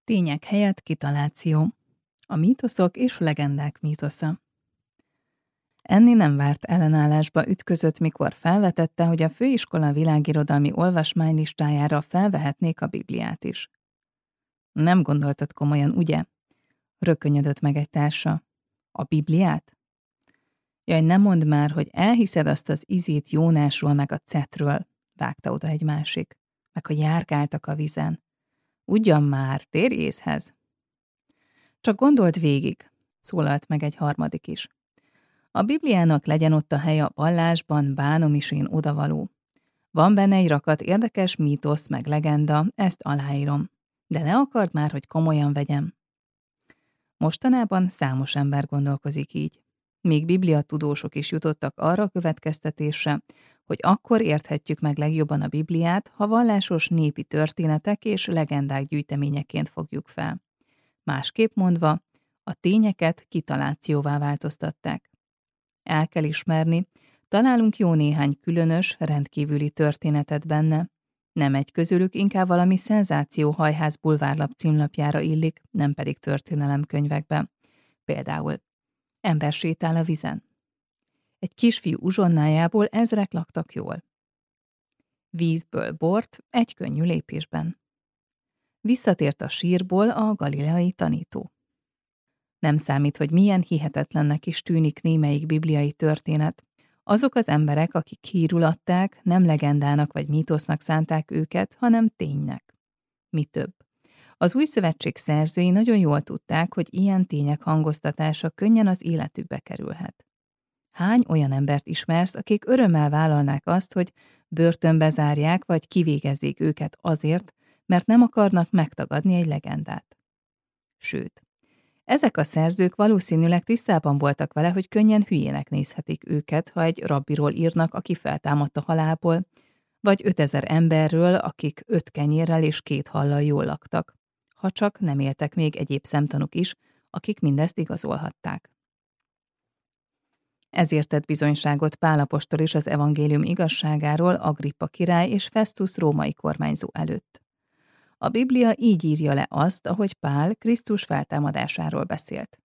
Tények helyett kitaláció. A mítoszok és legendák mítosza. Enni nem várt ellenállásba ütközött, mikor felvetette, hogy a főiskola világirodalmi olvasmánylistájára felvehetnék a Bibliát is. Nem gondoltad komolyan, ugye? Rökönyödött meg egy társa. A Bibliát? Jaj, ne mondd már, hogy elhiszed azt az izét Jónásról meg a Cetről, vágta oda egy másik, meg hogy járkáltak a vizen. Ugyan már, térj észhez! Csak gondold végig, szólalt meg egy harmadik is. A Bibliának legyen ott a helye a vallásban, bánom is én odavaló. Van benne egy rakat érdekes mítosz meg legenda, ezt aláírom. De ne akard már, hogy komolyan vegyem. Mostanában számos ember gondolkozik így. Még bibliatudósok is jutottak arra a következtetésre, hogy akkor érthetjük meg legjobban a Bibliát, ha vallásos népi történetek és legendák gyűjteményeként fogjuk fel. Másképp mondva, a tényeket kitalációvá változtatták. El kell ismerni, találunk jó néhány különös, rendkívüli történetet benne. Nem egy közülük inkább valami szenzációhajház bulvárlap címlapjára illik, nem pedig történelemkönyvekbe. Például ember sétál a vizen. Egy kisfiú uzsonnájából ezrek laktak jól. Vízből bort egy könnyű lépésben. Visszatért a sírból a galileai tanító. Nem számít, hogy milyen hihetetlennek is tűnik némelyik bibliai történet. Azok az emberek, akik hírul adták, nem legendának vagy mítosznak szánták őket, hanem ténynek. Mi több. Az Új Szövetség szerzői nagyon jól tudták, hogy ilyen tények hangoztatása könnyen az életükbe kerülhet. Hány olyan embert ismersz, akik örömmel vállalnák azt, hogy börtönbe zárják vagy kivégezzék őket azért, mert nem akarnak megtagadni egy legendát. Sőt, ezek a szerzők valószínűleg tisztában voltak vele, hogy könnyen hülyének nézhetik őket, ha egy rabbiról írnak, aki feltámadt a halálból, vagy 5000 emberről, akik 5 kenyérrel és 2 hallal jól laktak, ha csak nem éltek még egyéb szemtanúk is, akik mindezt igazolhatták. Ezért tett bizonyságot Pál apostol is az evangélium igazságáról Agrippa király és Festus római kormányzó előtt. A Biblia így írja le azt, ahogy Pál Krisztus feltámadásáról beszélt.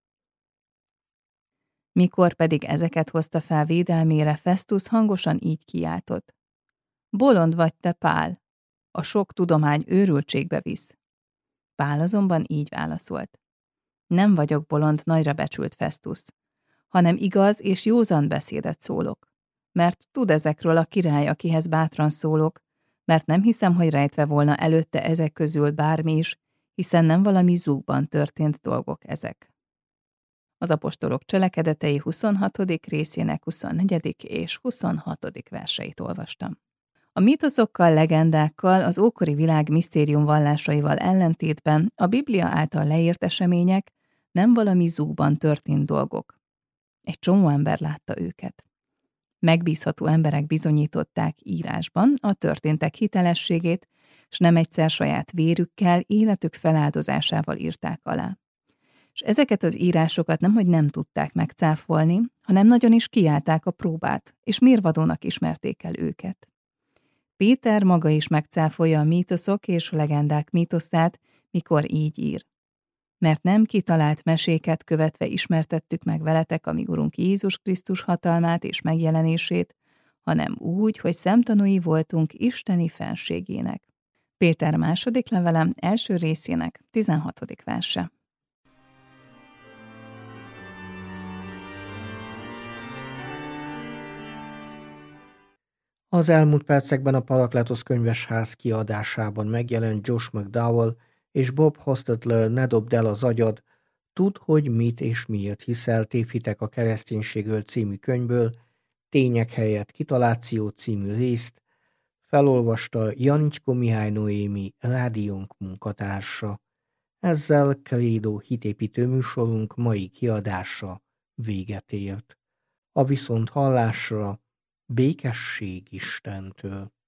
Mikor pedig ezeket hozta fel védelmére, Festus hangosan így kiáltott. Bolond vagy te, Pál, a sok tudomány őrültségbe visz. Pál azonban így válaszolt. Nem vagyok bolond, nagyra becsült Festus, hanem igaz és józan beszédet szólok. Mert tud ezekről a király, akihez bátran szólok, mert nem hiszem, hogy rejtve volna előtte ezek közül bármi is, hiszen nem valami zúgban történt dolgok ezek. Az apostolok cselekedetei 26. részének 24. és 26. verseit olvastam. A mítoszokkal, legendákkal, az ókori világ misztérium vallásaival ellentétben a Biblia által leírt események nem valami zúgban történt dolgok. Egy csomó ember látta őket. Megbízható emberek bizonyították írásban a történtek hitelességét, s nem egyszer saját vérükkel, életük feláldozásával írták alá. És ezeket az írásokat nemhogy nem tudták megcáfolni, hanem nagyon is kiállták a próbát, és mérvadónak ismerték el őket. Péter maga is megcáfolja a mítoszok és legendák mítoszát, mikor így ír. Mert nem kitalált meséket követve ismertettük meg veletek a mi Urunk Jézus Krisztus hatalmát és megjelenését, hanem úgy, hogy szemtanúi voltunk isteni fenségének. Péter második levele első részének 16. verse. Az elmúlt percekben a Parakletos könyvesház kiadásában megjelent Josh McDowell és Bob Hostetler Ne dobd el az agyad, Tudd, hogy mit és miért hiszel tévhitek a kereszténységről című könyvből, Tények helyett kitaláció című részt, felolvasta Janicsko Mihály Noémi, rádiónk munkatársa. Ezzel Credo hitépítő műsorunk mai kiadása véget ért. A viszonthallásra békesség Istentől.